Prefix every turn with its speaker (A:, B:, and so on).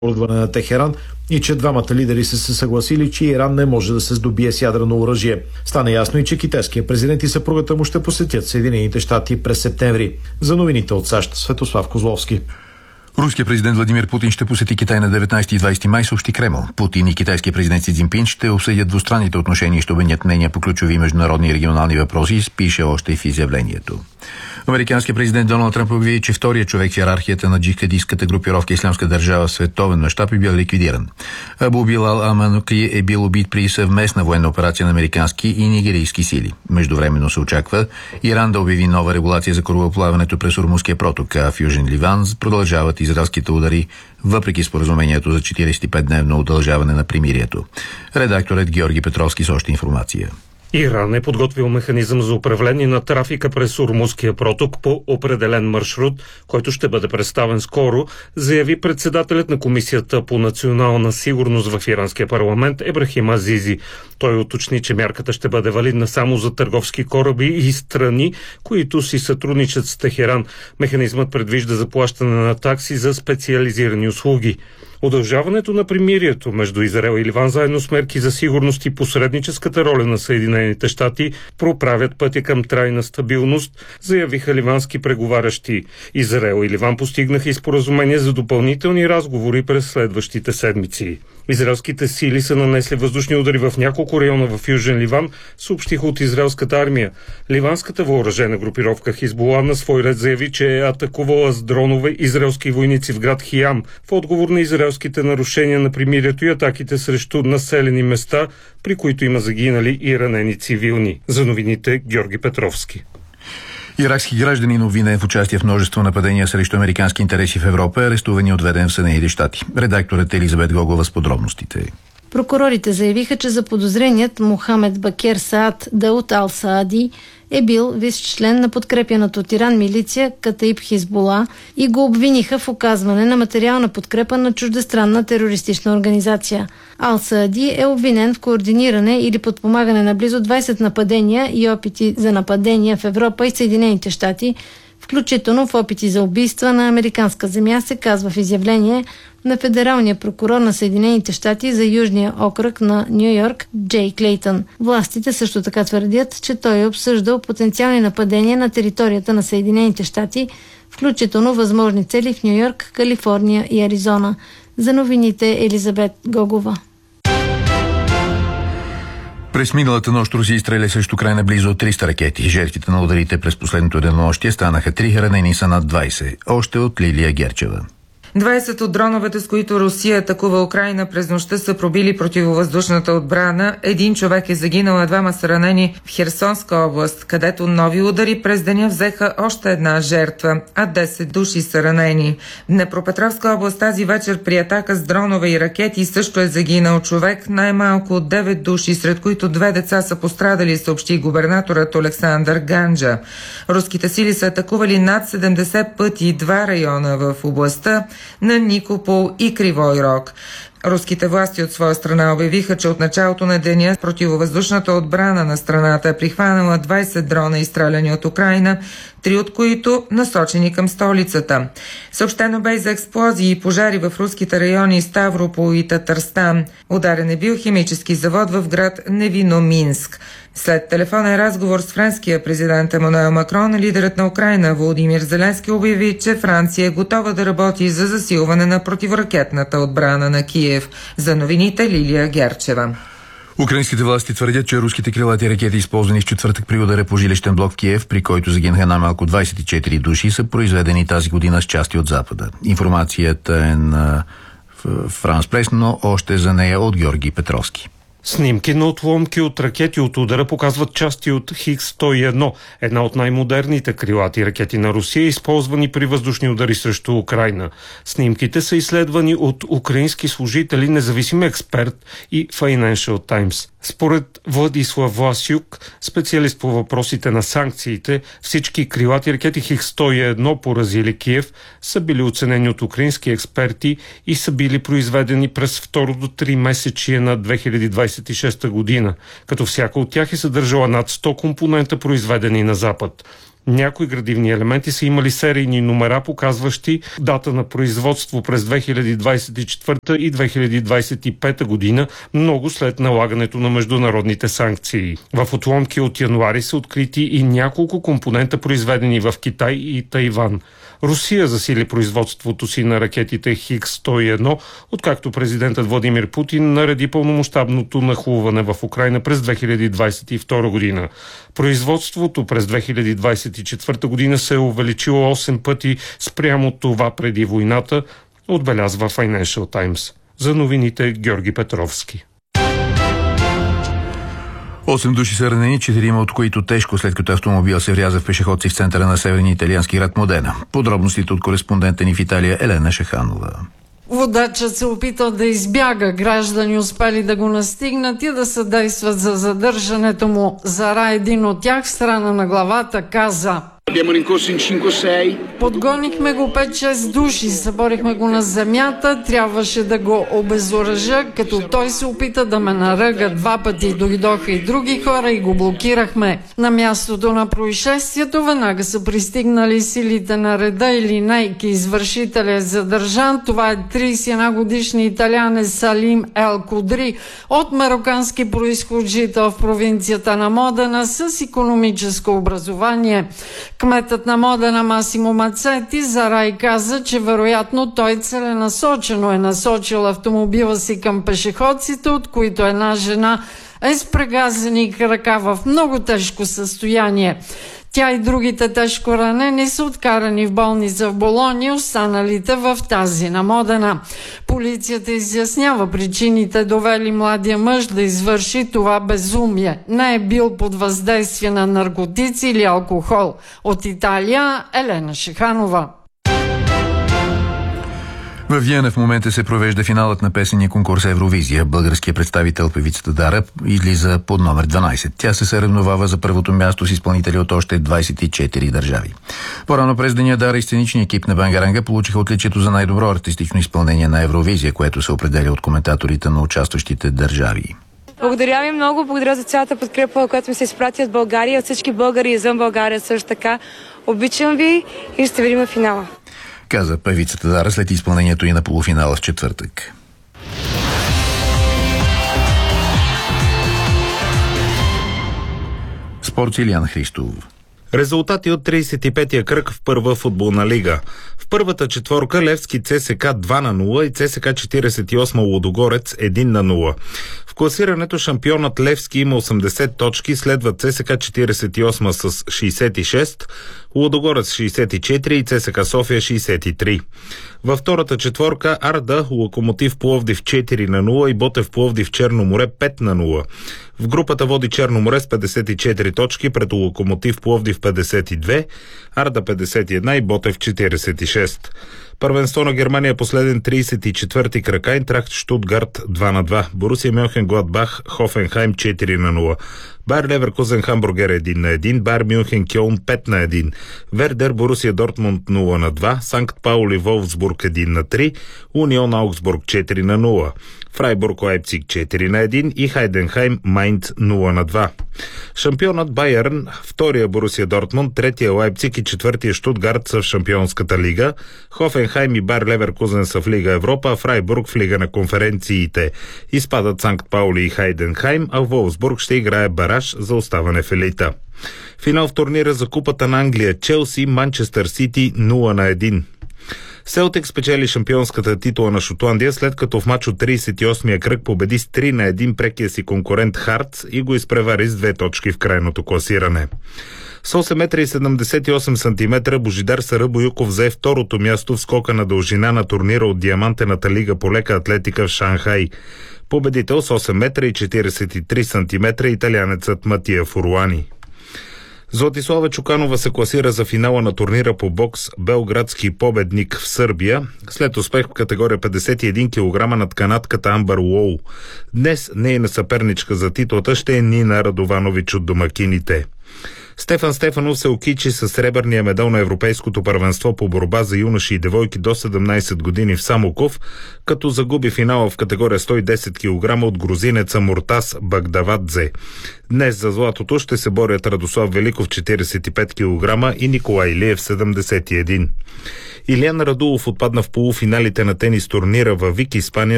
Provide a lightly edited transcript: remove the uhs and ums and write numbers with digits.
A: оборудване на Техеран и че двамата лидери са се съгласили, че Иран не може да се здобие с ядрено оръжие. Стана ясно и че китайският президент и съпругата му ще посетят Съединените щати през септември. За новините от САЩ, Светослав Козловски.
B: Руският президент Владимир Путин ще посети Китай на 19 и 20 май, съобщи Кремъл. Путин и китайският президент Си Цзинпин ще обсъдят двустранните отношения и ще обменят мнения по ключови международни и регионални въпроси, пише още в изявлението. Американският президент Доналд Тръмп обяви, че вторият човек в йерархията на джихадистката групировка Ислямска държава в световен мащаб е бил ликвидиран. Абу Билал Амануки е бил убит при съвместна военна операция на американски и нигерийски сили. Междувременно се очаква Иран да обяви нова регулация за корабоплаването през Ормузския проток, а в Южен Ливан продължават израелските удари, въпреки споразумението за 45-дневно удължаване на примирието. Редакторът Георги Петровски с още информация.
C: Иран е подготвил механизъм за управление на трафика през Ормузския проток по определен маршрут, който ще бъде представен скоро, заяви председателят на Комисията по национална сигурност в иранския парламент Ебрахим Азизи. Той уточни, че мярката ще бъде валидна само за търговски кораби и страни, които си сътрудничат с Техеран. Механизмът предвижда заплащане на такси за специализирани услуги. Удължаването на примирието между Израел и Ливан заедно с мерки за сигурност и посредническата роля на Съединените щати проправят пътя към трайна стабилност, заявиха ливански преговарящи. Израел и Ливан постигнаха и споразумение за допълнителни разговори през следващите седмици. Израелските сили са нанесли въздушни удари в няколко района в Южен Ливан, съобщиха от израелската армия. Ливанската въоръжена групировка Хизбула на свой ред заяви, че е атакувала с дронове израелски войници в град Хиям в отговор на израелските нарушения на примирието и атаките срещу населени места, при които има загинали и ранени цивилни. За новините Георги Петровски.
B: Иракски гражданин, обвинен в участие в множество нападения срещу американски интереси в Европа, е арестуван и отведен в Съединените щати. Редакторът Елизабет Гогова с подробностите.
D: Прокурорите заявиха, че заподозреният Мохамед Бакер Саад Дауд Ал-Саади е бил висш член на подкрепяната от Иран милиция Катаиб Хизбула и го обвиниха в оказване на материална подкрепа на чуждестранна терористична организация. Ал-Саади е обвинен в координиране или подпомагане на близо 20 нападения и опити за нападения в Европа и Съединените щати, включително в опити за убийства на американска земя, се казва в изявление на федералния прокурор на Съединените щати за Южния окръг на Ню-Йорк Джей Клейтън. Властите също така твърдят, че той е обсъждал потенциални нападения на територията на Съединените щати, включително възможни цели в Ню-Йорк, Калифорния и Аризона. За новините Елизабет Гогова.
B: През миналата нощ Русия изстреля срещу Украйна близо 300 ракети. Жертвите на ударите през последното денонощие станаха 3, ранени са над 20. Още от Лилия Герчева.
E: 20 от дроновете, с които Русия атакува Украйна през нощта, са пробили противовъздушната отбрана. Един човек е загинал, а двама са ранени в Херсонска област, където нови удари през деня взеха още една жертва, а 10 души са ранени. В Днепропетровска област тази вечер при атака с дронове и ракети също е загинал човек, най-малко 9 души, сред които 2 деца са пострадали, съобщи губернаторът Олександър Ганджа. Руските сили са атакували над 70 пъти 2 района в областта на Никопол и Кривой Рог. Руските власти от своя страна обявиха, че от началото на деня противовъздушната отбрана на страната е прихванала 20 дрона, изстреляни от Украйна, 3 от които насочени към столицата. Съобщено бе за експлозии и пожари в руските райони Ставропол и Татарстан. Ударен е бил химически завод в град Невиноминск. След телефонен разговор с френския президент Емануел Макрон, лидерът на Украйна Володимир Зеленски обяви, че Франция е готова да работи за засилване на противоракетната отбрана на Киев. За новините Лилия Герчева.
B: Украинските власти твърдят, че руските крилати ракети, използвани в четвъртък при удара по жилищен блок в Киев, при който загинаха най-малко 24 души, са произведени тази година с части от Запада. Информацията е на Франс Прес, но още за нея от Георги Петровски.
C: Снимки на отломки от ракети от удара показват части от Хикс-101, една от най-модерните крилати ракети на Русия, използвани при въздушни удари срещу Украйна. Снимките са изследвани от украински служители, независим експерт и Financial Times. Според Владислав Власюк, специалист по въпросите на санкциите, всички крилати ракети Хикс-101 поразили Киев са били оценени от украински експерти и са били произведени през второто 3 месечие на 2026 година, като всяка от тях е съдържала над 100 компонента, произведени на Запад. Някои градивни елементи са имали серийни номера, показващи дата на производство през 2024 и 2025 година, много след налагането на международните санкции. В отломки от януари са открити и няколко компонента, произведени в Китай и Тайван. Русия засили производството си на ракетите Хикс-101, откакто президентът Владимир Путин нареди пълномащабното нахлуване в Украйна през 2022 година. Производството през 2024 година се е увеличило 8 пъти спрямо това преди войната, отбелязва Financial Times. За новините Георги Петровски.
B: 8 души са ранени, 4 от които тежко, след като автомобил се вряза в пешеходци в центъра на северния италиански град Модена. Подробностите от кореспондента ни в Италия Елена Шаханова.
F: Водачът се опитал да избяга, граждани успели да го настигнат и да съдействат за задържането му. Зара един от тях в страна на главата каза: подгонихме го 5-6 души, съборихме го на земята, трябваше да го обезоръжа, като той се опита да ме наръга 2 пъти. Дойдоха и други хора и го блокирахме. На мястото на происшествието веднага са пристигнали силите на реда и линейки. Извършителят е задържан. Това е 31 годишни италянец Салим Ел Кудри от марокански произход, жител в провинцията на Модена с икономическо образование. Кметът на Модена Масимо Мацети зарай каза, че вероятно той целенасочено е насочил автомобила си към пешеходците, от които една жена е с прегазени крака в много тежко състояние. Тя и другите тежко ранени са откарани в болница в Болония, останалите в тази на Модена. Полицията изяснява причините, довели младия мъж да извърши това безумие. Не е бил под въздействие на наркотици или алкохол. От Италия Елена Шиханова.
B: В Виена в момента се провежда финалът на песения конкурс Евровизия. Българският представител певицата Дара излиза под номер 12. Тя се съревновава за първото място с изпълнители от още 24 държави. По-рано през деня Дара и сценичния екип на Бангаранга получиха отличието за най-добро артистично изпълнение на Евровизия, което се определя от коментаторите на участващите държави.
G: Благодаря ви много, благодаря за цялата подкрепа, която ми се изпрати от България, от всички българи извън България също така. Обичам ви и ще видим в финала,
B: каза певицата Дара след изпълнението и на полуфинала в четвъртък. Спорт Илиян Христов.
H: Резултати от 35-я кръг в първа футболна лига. В първата четворка Левски ЦСК 2-0 и ЦСК 48 Лудогорец 1-0. В класирането шампионът Левски има 80 точки, следва ЦСК 48 с 66, Лудогорец 64 и ЦСК София 63. Във втората четворка Арда, Локомотив Пловдив 4-0 и Ботев Пловдив Черно море 5-0. В групата води Черно море с 54 точки пред Локомотив Пловдив 52, Арда 51 и Ботев 46. Първенство на Германия последен 34-ти кръг Айнтрахт Штутгарт 2-2, Борусия Мьонхенгладбах Хофенхайм 4-0, Байер Леверкузен Хамбургер 1-1, Байер Мюнхен Кьолн 5-1, Вердер Борусия Дортмунд 0-2, Санкт Паули Волфсбург 1-3, Унион Аугсбург 4-0, Фрайбург Лайпциг 4-1 и Хайденхайм Майнц 0-2. Шампионът Байерн, втория Борусия Дортмунд, третия Лайпциг и четвъртия Штутгарт са в Шампионската лига, Хофенхайм и Байер Леверкузен са в Лига Европа, а Фрайбург в Лига на конференциите. Изпадат Санкт Паули и Хайденхайм, а Волфсбург ще играе бараж за оставане в елита. Финал в турнира за Купата на Англия Челси, Манчестър Сити 0-1. Селтик спечели шампионската титула на Шотландия, след като в мач от 38-я кръг победи с 3-1 прекия си конкурент Хартс и го изпревари с 2 точки в крайното класиране. С 8,78 м Божидар Сарабоюков взе второто място в скока на дължина на турнира от Диамантената лига по лека атлетика в Шанхай. Победител с 8,43 м италианецът Матия Фуруани. Златислава Чуканова се класира за финала на турнира по бокс Белградски победник в Сърбия, след успех в категория 51 кг над канадката Амбър Уоу. Днес нейна съперничка за титлата ще е Нина Радованович от домакините. Стефан Стефанов се окичи със сребърния медал на Европейското първенство по борба за юноши и девойки до 17 години в Самоков, като загуби финала в категория 110 кг от грузинеца Муртаз Багдавадзе. Днес за златото ще се борят Радослав Великов 45 кг и Николай Илиев 71. Илиян Радулов отпадна в полуфиналите на тенис турнира във Вик, Испания